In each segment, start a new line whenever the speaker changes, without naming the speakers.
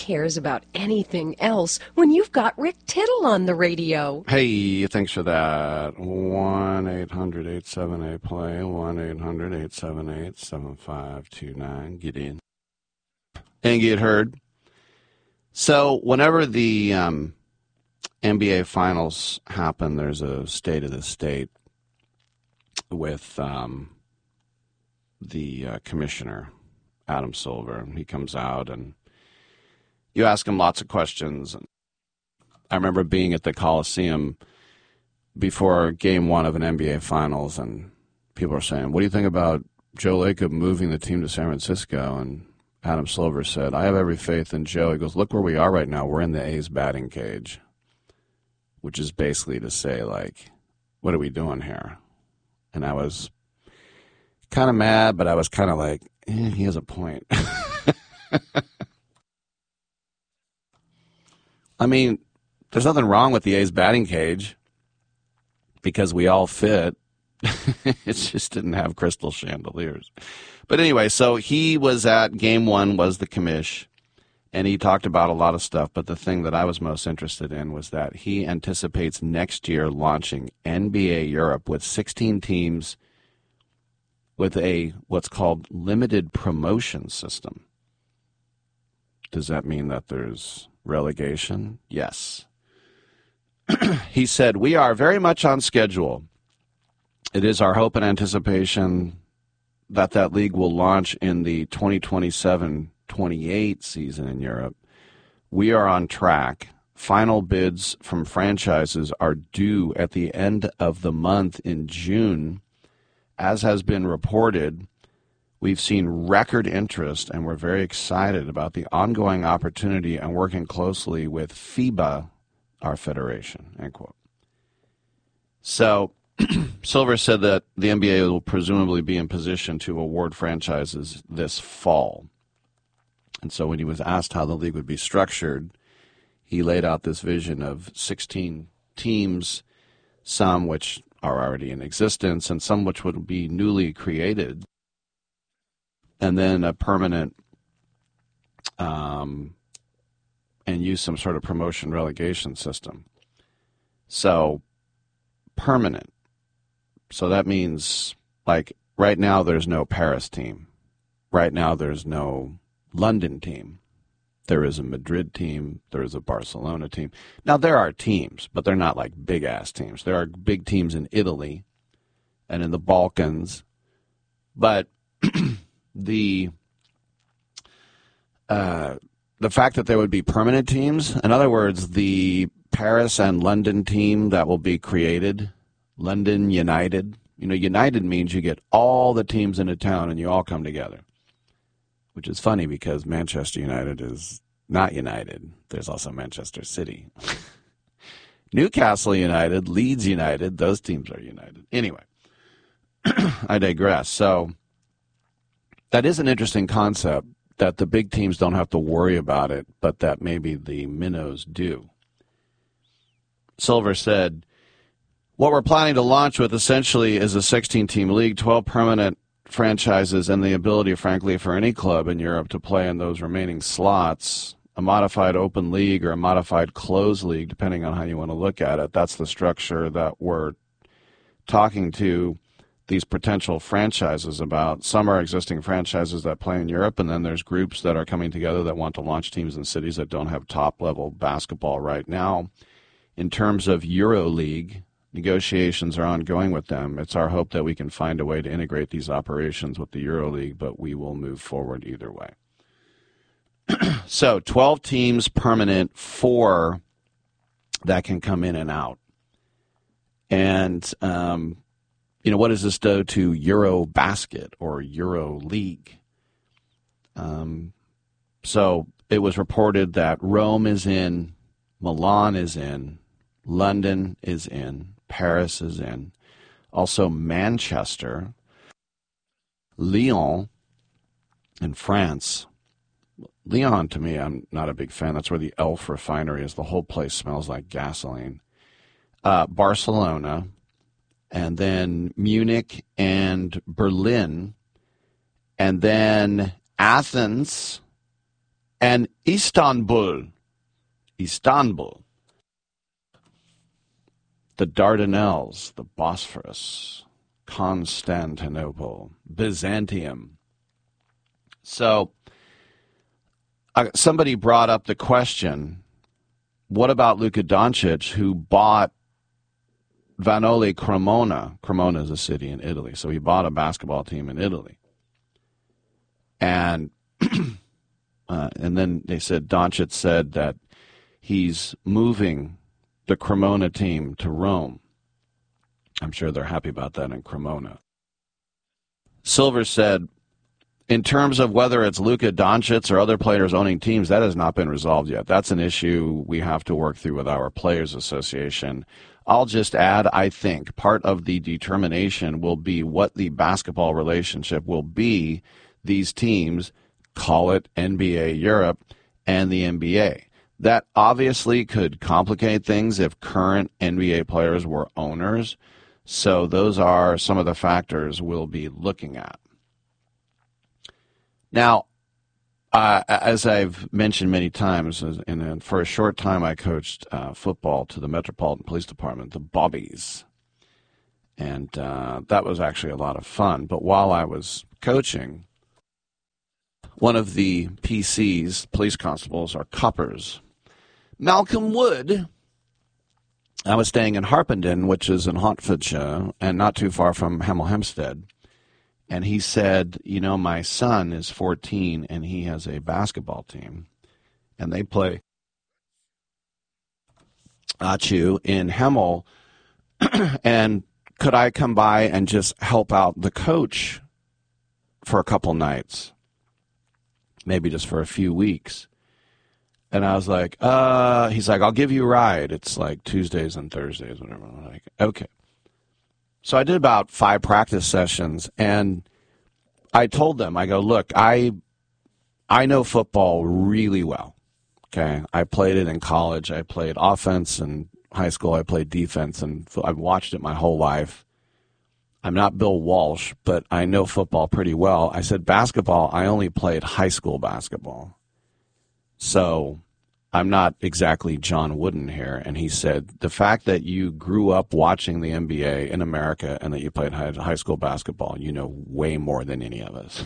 cares about anything else when you've got Rick Tittle on the radio?
Hey, thanks for that. 1-800-878-PLAY, 1-800-878-7529. Get in and get heard. So whenever the NBA Finals happen, there's a State of the State with the commissioner, Adam Silver. He comes out and you ask him lots of questions. I remember being at the Coliseum before Game 1 of an NBA Finals, and people are saying, what do you think about Joe Lacob moving the team to San Francisco? And Adam Silver said, I have every faith in Joe. He goes, look where we are right now. We're in the A's batting cage, which is basically to say, like, what are we doing here? And I was kind of mad, but I was kind of like, he has a point. I mean, there's nothing wrong with the A's batting cage because we all fit. It just didn't have crystal chandeliers. But anyway, so he was at Game 1, was the commish, and he talked about a lot of stuff. But the thing that I was most interested in was that he anticipates next year launching NBA Europe with 16 teams with a what's called limited promotion system. Does that mean that there's relegation? Yes. He said, we are very much on schedule. It is our hope and anticipation that that league will launch in the 2027-28 season in Europe. We are on track. Final bids from franchises are due at the end of the month in June. As has been reported, we've seen record interest, and we're very excited about the ongoing opportunity and working closely with FIBA, our federation, end quote. So Silver said that the NBA will presumably be in position to award franchises this fall. And so when he was asked how the league would be structured, he laid out this vision of 16 teams, some which are already in existence and some which would be newly created, and then a permanent and use some sort of promotion relegation system. So permanent. So that means, like, right now there's no Paris team. Right now there's no London team. There is a Madrid team. There is a Barcelona team. Now, there are teams, but they're not like big-ass teams. There are big teams in Italy and in the Balkans. But the fact that there would be permanent teams, in other words, the Paris and London team that will be created, London United. You know, United means you get all the teams in a town and you all come together, which is funny because Manchester United is not United. There's also Manchester City. Newcastle United, Leeds United, those teams are united. Anyway, I digress. So that is an interesting concept, that the big teams don't have to worry about it, but that maybe the minnows do. Silver said, what we're planning to launch with essentially is a 16-team league, 12 permanent franchises, and the ability, frankly, for any club in Europe to play in those remaining slots, a modified open league or a modified closed league, depending on how you want to look at it. That's the structure that we're talking to these potential franchises about. Some are existing franchises that play in Europe, and then there's groups that are coming together that want to launch teams in cities that don't have top-level basketball right now. In terms of EuroLeague, negotiations are ongoing with them. It's our hope that we can find a way to integrate these operations with the EuroLeague, but we will move forward either way. So 12 teams permanent, 4 that can come in and out. And, what does this do to Eurobasket or EuroLeague? So it was reported that Rome is in, Milan is in, London is in, Paris is in, also Manchester, Lyon in France. Lyon, to me, I'm not a big fan. That's where the Elf refinery is. The whole place smells like gasoline. Barcelona, and then Munich and Berlin, and then Athens And Istanbul, the Dardanelles, the Bosphorus, Constantinople, Byzantium. So somebody brought up the question, what about Luka Doncic, who bought Vanoli Cremona? Cremona is a city in Italy, so he bought a basketball team in Italy. And then they said, Doncic said that he's moving the Cremona team to Rome. I'm sure they're happy about that in Cremona. Silver said, in terms of whether it's Luka Doncic or other players owning teams, that has not been resolved yet. That's an issue we have to work through with our Players Association. I'll just add, I think part of the determination will be what the basketball relationship will be. These teams, call it NBA Europe and the NBA. That obviously could complicate things if current NBA players were owners. So those are some of the factors we'll be looking at. Now, as I've mentioned many times, for a short time I coached football to the Metropolitan Police Department, the Bobbies. And that was actually a lot of fun. But while I was coaching, one of the PCs, police constables, are coppers, Malcolm Wood. I was staying in Harpenden, which is in Hertfordshire, and not too far from Hemel Hempstead. And he said, you know, my son is 14, and he has a basketball team, and they play Achu in Hemel, and could I come by and just help out the coach for a couple nights, maybe just for a few weeks? And I was like, he's like, I'll give you a ride. It's like Tuesdays and Thursdays, whatever. I'm like, okay. So I did about 5 practice sessions, and I told them, I go, look, I know football really well, okay? I played it in college. I played offense in high school. I played defense, and I've watched it my whole life. I'm not Bill Walsh, but I know football pretty well. I said basketball, I only played high school basketball. So I'm not exactly John Wooden here. And he said, the fact that you grew up watching the NBA in America and that you played high school basketball, you know way more than any of us.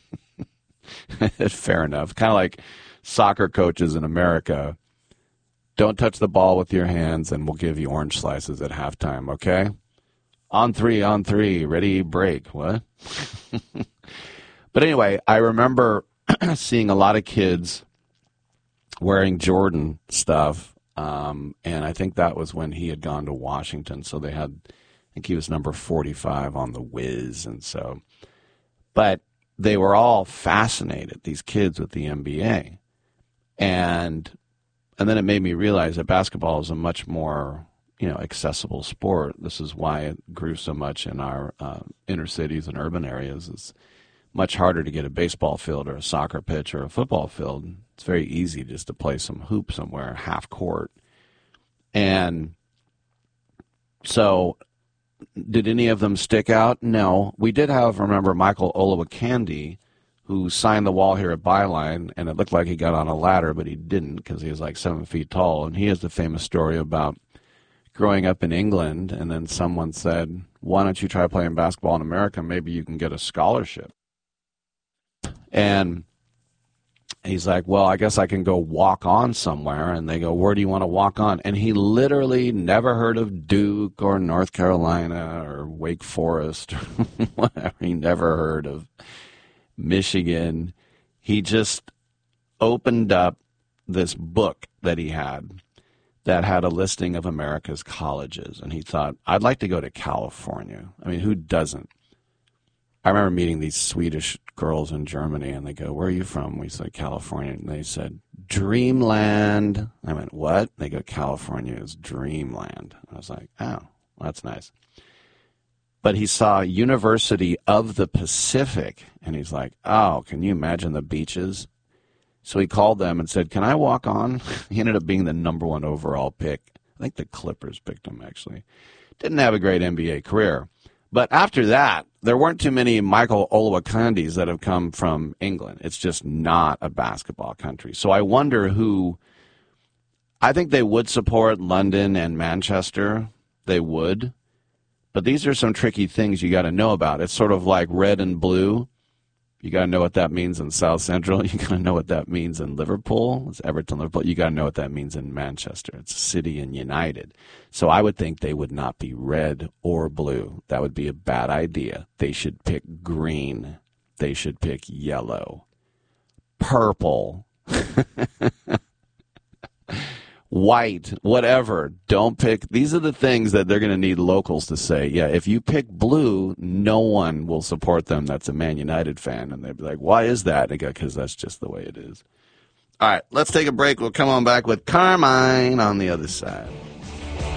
Fair enough. Kind of like soccer coaches in America. Don't touch the ball with your hands and we'll give you orange slices at halftime, okay? On three, ready, break. What? But anyway, I remember seeing a lot of kids wearing Jordan stuff, and I think that was when he had gone to Washington. So they had, I think he was number 45 on the Wiz, and so, but they were all fascinated, these kids, with the NBA, and then it made me realize that basketball is a much more, accessible sport. This is why it grew so much in our inner cities and urban areas. It's much harder to get a baseball field or a soccer pitch or a football field. It's very easy just to play some hoop somewhere, half court. And so did any of them stick out? No. We did have, remember, Michael Olowokandi, who signed the wall here at Byline, and it looked like he got on a ladder, but he didn't because he was like 7 feet tall. And he has the famous story about growing up in England, and then someone said, why don't you try playing basketball in America? Maybe you can get a scholarship. And he's like, well, I guess I can go walk on somewhere. And they go, where do you want to walk on? And he literally never heard of Duke or North Carolina or Wake Forest or whatever. He never heard of Michigan. He just opened up this book that he had that had a listing of America's colleges. And he thought, I'd like to go to California. I mean, who doesn't? I remember meeting these Swedish girls in Germany, and they go, where are you from? We said, California. And they said, Dreamland. I went, what? They go, California is Dreamland. I was like, oh, well, that's nice. But he saw University of the Pacific, and he's like, oh, can you imagine the beaches? So he called them and said, can I walk on? He ended up being the number 1 overall pick. I think the Clippers picked him, actually. Didn't have a great NBA career. But after that, there weren't too many Michael Olowokandis that have come from England. It's just not a basketball country. So I wonder who. I think they would support London and Manchester. They would. But these are some tricky things you got to know about. It's sort of like red and blue. You got to know what that means in South Central. You got to know what that means in Liverpool. It's Everton, Liverpool. You got to know what that means in Manchester. It's City and United. So I would think they would not be red or blue. That would be a bad idea. They should pick green. They should pick yellow, purple, white, whatever. Don't pick. These are the things that they're going to need locals to say, yeah, if you pick blue, no one will support them that's a Man United fan. And they'd be like, why is that? They go, because that's just the way it is. All right, let's take a break. We'll come on back with Carmine on the other side.